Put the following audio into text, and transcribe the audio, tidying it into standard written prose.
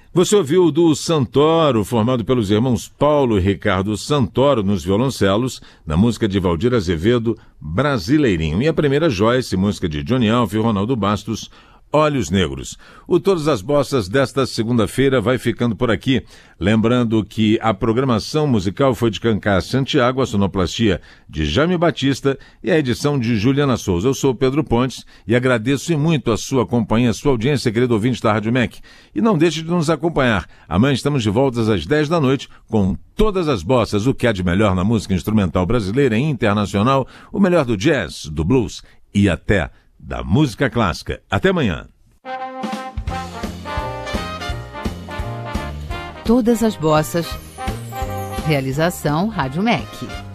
Você ouviu o duo Santoro, formado pelos irmãos Paulo e Ricardo Santoro nos violoncelos, na música de Valdir Azevedo, Brasileirinho. E a primeira Joyce, música de Johnny Alves e Ronaldo Bastos, Olhos Negros. O Todas as Bossas desta segunda-feira vai ficando por aqui. Lembrando que a programação musical foi de Cancá Santiago, a sonoplastia de Jaime Batista e a edição de Juliana Souza. Eu sou o Pedro Pontes e agradeço muito a sua companhia, a sua audiência, querido ouvinte da Rádio MEC. E não deixe de nos acompanhar. Amanhã estamos de volta às 10 da noite com Todas as Bossas, o que há de melhor na música instrumental brasileira e internacional, o melhor do jazz, do blues e até da música clássica. Até amanhã. Todas as Bossas. Realização Rádio MEC.